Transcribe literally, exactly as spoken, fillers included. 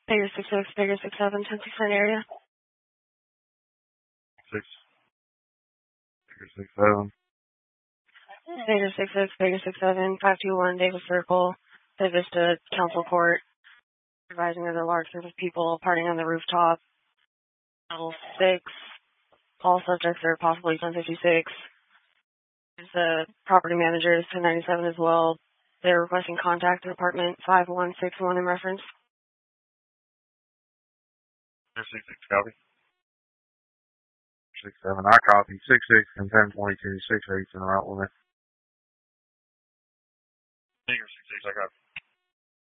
Figure six six, figure six seven, ten six nine area. Six. Figure six seven. Figure six six, figure six seven, five two one Davis Circle, the Vista Council Court. Advising of a large group of people partying on the rooftop. Level six. All subjects are possibly ten fifty-six. The property manager is ten ninety-seven as well. They're requesting contact at apartment five one six one in reference. Six six copy. Six seven. I copy. Six six and ten twenty two. Six eight in the route limit. Figure six six. I copy.